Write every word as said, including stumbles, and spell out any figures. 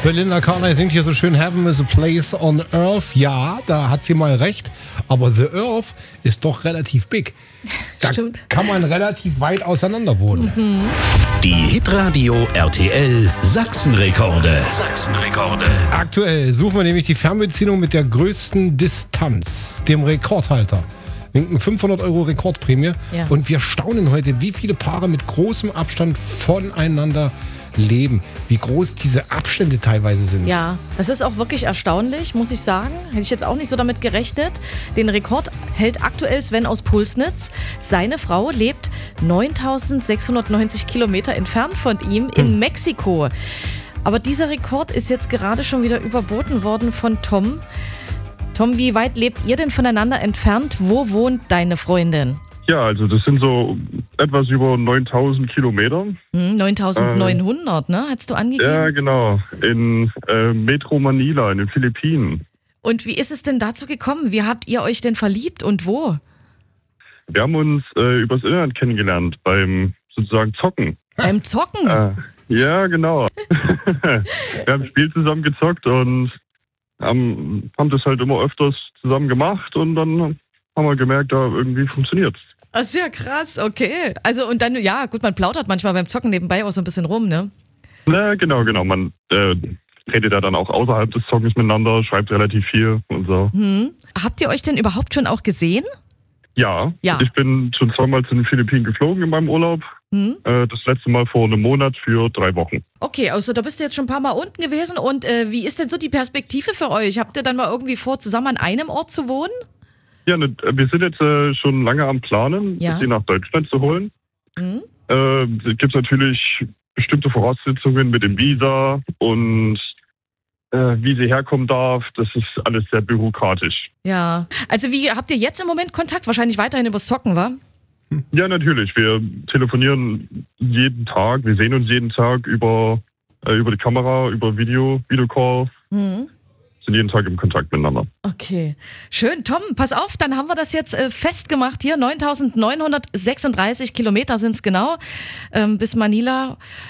Belinda Carlisle singt hier so schön Heaven is a place on earth. Ja, da hat sie mal recht. Aber the earth ist doch relativ big. Da Stimmt. kann man relativ weit auseinander wohnen. Mhm. Die Hitradio R T L Sachsenrekorde. Sachsenrekorde. Aktuell suchen wir nämlich die Fernbedienung mit der größten Distanz, dem Rekordhalter. Winken fünfhundert Euro Rekordprämie. Ja. Und wir staunen heute, wie viele Paare mit großem Abstand voneinander leben. Wie groß diese Abstände teilweise sind. Ja, das ist auch wirklich erstaunlich, muss ich sagen. Hätte ich jetzt auch nicht so damit gerechnet. Den Rekord hält aktuell Sven aus Pulsnitz. Seine Frau lebt neuntausendsechshundertneunzig Kilometer entfernt von ihm in hm. Mexiko. Aber dieser Rekord ist jetzt gerade schon wieder überboten worden von Tom. Tom, wie weit lebt ihr denn voneinander entfernt? Wo wohnt deine Freundin? Ja, also das sind so etwas über neuntausend Kilometer. Hm, neuntausendneunhundert, äh, ne? Hast du angegeben? Ja, genau. In äh, Metro Manila, in den Philippinen. Und wie ist es denn dazu gekommen? Wie habt ihr euch denn verliebt und wo? Wir haben uns äh, übers Internet kennengelernt, beim sozusagen Zocken. Beim Zocken? Äh, ja, genau. Wir haben ein Spiel zusammen gezockt und haben, haben das halt immer öfters zusammen gemacht und dann haben wir gemerkt, da irgendwie funktioniert's. Ach, ist ja krass, okay. Also und dann, ja gut, man plaudert manchmal beim Zocken nebenbei auch so ein bisschen rum, ne? Na, genau, genau. Man äh, redet ja dann auch außerhalb des Zockens miteinander, schreibt relativ viel und so. Hm. Habt ihr euch denn überhaupt schon auch gesehen? Ja, Ja. Ich bin schon zweimal zu den Philippinen geflogen in meinem Urlaub. Hm. Äh, das letzte Mal vor einem Monat für drei Wochen. Okay, also da bist du jetzt schon ein paar Mal unten gewesen und äh, wie ist denn so die Perspektive für euch? Habt ihr dann mal irgendwie vor, zusammen an einem Ort zu wohnen? Ja, ne, wir sind jetzt äh, schon lange am Planen, Ja. sie nach Deutschland zu holen. Hm? Äh, es gibt natürlich bestimmte Voraussetzungen mit dem Visa und äh, wie sie herkommen darf. Das ist alles sehr bürokratisch. Ja, also wie habt ihr jetzt im Moment Kontakt? Wahrscheinlich weiterhin übers Zocken, wa? Ja, natürlich. Wir telefonieren jeden Tag. Wir sehen uns jeden Tag über, äh, über die Kamera, über Video, Videocall. Hm. Sind jeden Tag im Kontakt miteinander. Okay, schön. Tom, pass auf, dann haben wir das jetzt äh, festgemacht hier. neuntausendneunhundertsechsunddreißig Kilometer sind es genau ähm, bis Manila.